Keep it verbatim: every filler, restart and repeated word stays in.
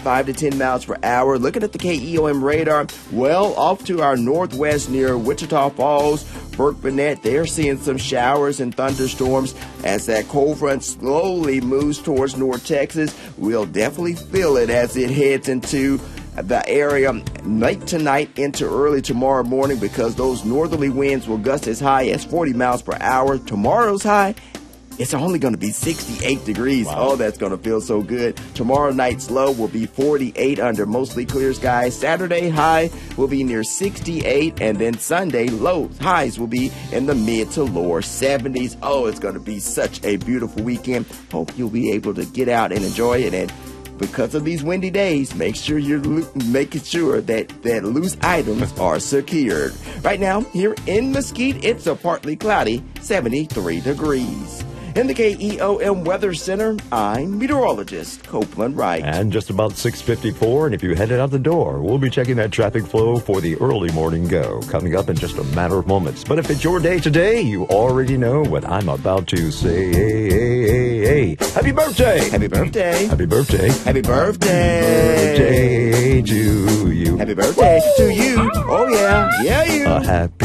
five to ten miles per hour. Looking at the K E O M radar, well, off to our northwest near Wichita Falls, Burke-Burnett, they're seeing some showers and thunderstorms as that cold front slowly moves towards North Texas. We'll definitely feel it as it heads into the area late tonight into early tomorrow morning, because those northerly winds will gust as high as forty miles per hour. Tomorrow's high, it's only going to be sixty-eight degrees. Wow. Oh, that's going to feel so good. Tomorrow night's low will be forty-eight under mostly clear skies. Saturday high will be near sixty-eight, and then Sunday low highs will be in the mid to lower seventies. Oh, it's going to be such a beautiful weekend. Hope you'll be able to get out and enjoy it. And because of these windy days, make sure you're lo- making sure that, that loose items are secured. Right now, here in Mesquite, it's a partly cloudy seventy-three degrees. In the K E O M Weather Center, I'm meteorologist Copeland Wright. And just about six fifty-four, and if you headed out the door, we'll be checking that traffic flow for the early morning go, coming up in just a matter of moments. But if it's your day today, you already know what I'm about to say. Hey, hey, hey, hey. Happy birthday! Happy birthday! Happy birthday! Happy birthday! Birthday to you! Happy birthday to you! Oh yeah, yeah you! A happy